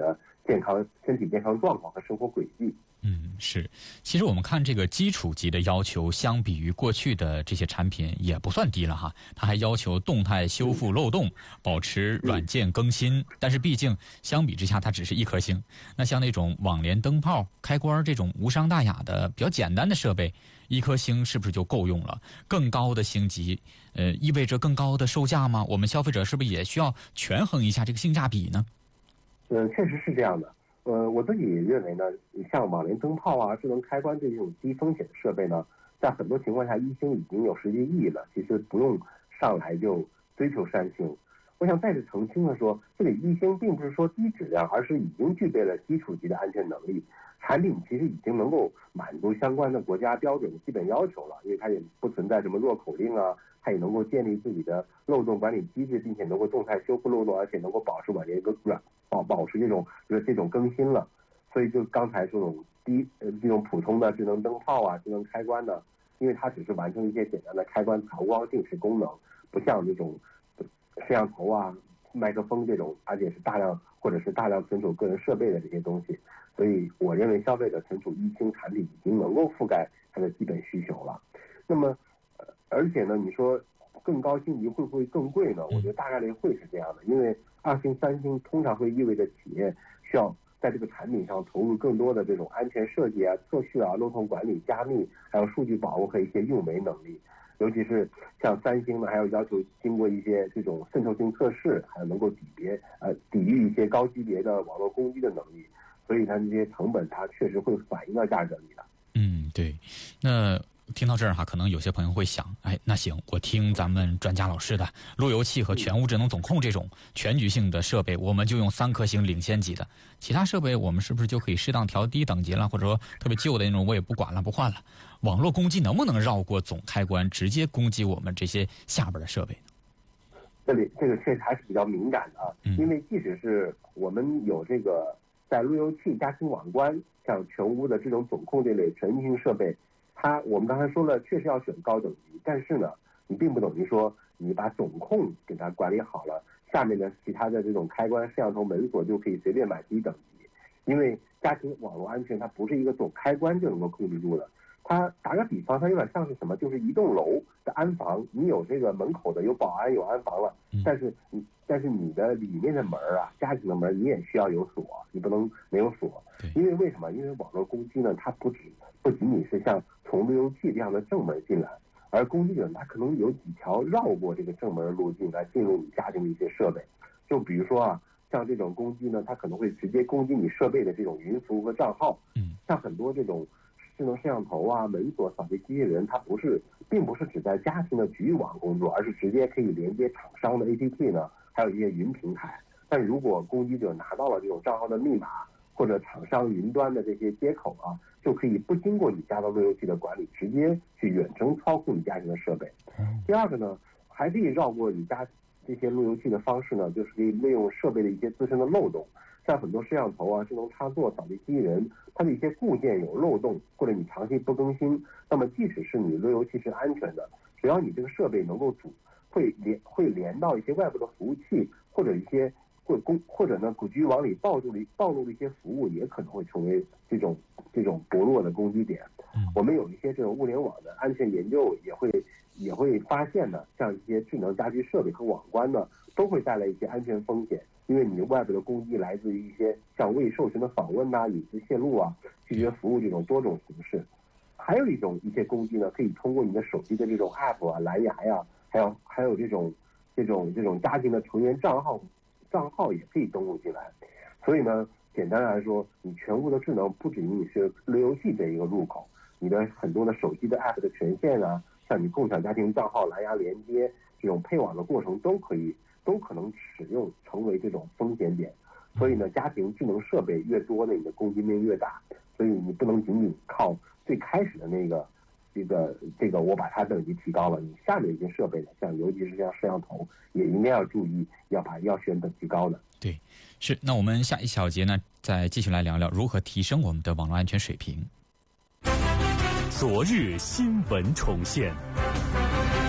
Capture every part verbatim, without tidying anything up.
的健康、身体健康状况和生活轨迹。 嗯，是。其实我们看这个基础级的要求，相比于过去的这些产品也不算低了哈。它还要求动态修复漏洞，保持软件更新。但是毕竟相比之下，它只是一颗星。那像那种网联灯泡、开关这种无伤大雅的比较简单的设备，一颗星是不是就够用了？更高的星级，呃，意味着更高的售价吗？我们消费者是不是也需要权衡一下这个性价比呢？ 嗯，确实是这样的。呃，我自己认为呢，像网联灯泡啊、智能开关这种低风险的设备呢，在很多情况下一星已经有实际意义了，其实不用上来就追求三星。我想再次澄清的说，这个一星并不是说低质量，而是已经具备了基础级的安全能力。产品其实已经能够满足相关的国家标准的基本要求了，因为它也不存在什么弱口令啊，它也能够建立自己的漏洞管理机制，并且能够动态修复漏洞，而且能够保持网联更软保保持这种就是这种更新了。所以就刚才这种低呃这种普通的智能灯泡啊、智能开关呢，因为它只是完成一些简单的开关调光定时功能，不像这种摄像头啊、麦克风这种，而且是大量或者是大量存储个人设备的这些东西。所以我认为消费者存储一星产品已经能够覆盖它的基本需求了。那么，呃，而且呢，你说更高星级会不会更贵呢？我觉得大概率会是这样的，因为二星、三星通常会意味着企业需要在这个产品上投入更多的这种安全设计啊、测序啊、漏洞管理、加密，还有数据保护和一些用媒能力。尤其是像三星呢，还有要求经过一些这种渗透性测试，还有能够抵别呃抵御一些高级别的网络攻击的能力。所以它这些成本，它确实会反映到价格里的。 嗯，对。那听到这儿哈，可能有些朋友会想，哎，那行，我听咱们专家老师的，路由器和全屋智能总控这种全局性的设备，我们就用三颗星领先级的。其他设备我们是不是就可以适当调低等级了？或者说特别旧的那种，我也不管了，不换了。网络攻击能不能绕过总开关，直接攻击我们这些下边的设备呢？ 这里这个确实还是比较敏感的啊， 嗯、 因为即使是我们有这个。在路由器、家庭网关、像全屋的智能总控这类全局性设备，它我们刚才说了，确实要选高等级，但是呢，你并不等于说你把总控给它管理好了，下面的其他的这种开关、摄像头、门锁就可以随便买低等级，因为家庭网络安全它不是一个总开关就能够控制住的。它打个比方，它有点像是什么？就是一栋楼的安防，你有这个门口的有保安有安防了，但是你但是你的里面的门啊，家庭的门你也需要有锁，你不能没有锁。因为为什么？因为网络攻击呢，它不止不仅仅是像从路由器这样的正门进来，而攻击者他可能有几条绕过这个正门路径来进入你家庭的一些设备。就比如说啊，像这种攻击呢，它可能会直接攻击你设备的这种云服务和账号。嗯，像很多这种智能摄像头啊、门锁、扫地机器人，它不是，并不是只在家庭的局域网工作，而是直接可以连接厂商的 A P P 呢，还有一些云平台。但如果攻击者拿到了这种账号的密码或者厂商云端的这些接口啊，就可以不经过你家的路由器的管理，直接去远程操控你家庭的设备。第二个呢，还可以绕过你家这些路由器的方式呢，就是可以利用设备的一些自身的漏洞。像很多摄像头啊、智能插座、扫地机器人，它的一些固件有漏洞，或者你长期不更新，那么即使是你路由器是安全的，只要你这个设备能够主会连会连到一些外部的服务器，或者一些会公或者呢局域网里暴露的暴露的一些服务，也可能会成为这种这种薄弱的攻击点。我们有一些这种物联网的安全研究也会也会发现呢，像一些智能家居设备和网关呢，都会带来一些安全风险。因为你外部的攻击来自于一些像未授权的访问呐、隐私泄露啊、拒绝服务这种多种形式。还有一种一些攻击呢，可以通过你的手机的这种 app 啊、蓝牙呀、啊，还有还有这种这种这种家庭的成员账号账号也可以登录进来。所以呢，简单来说，你全屋的智能不仅仅是路由器这一个入口，你的很多的手机的 app 的权限啊，像你共享家庭账号、蓝牙连接这种配网的过程都可以。都可能使用成为这种风险点，所以呢，家庭智能设备越多呢，你的攻击面越大。所以你不能仅仅靠最开始的那个这个这个我把它等级提高了，你下面一些设备呢，像尤其是像摄像头，也应该要注意，要把要选等级高的。 对，是。那我们下一小节呢，再继续来聊聊如何提升我们的网络安全水平。 昨日新闻重现。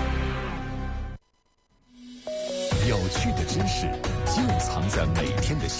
有趣的知识就藏在每天的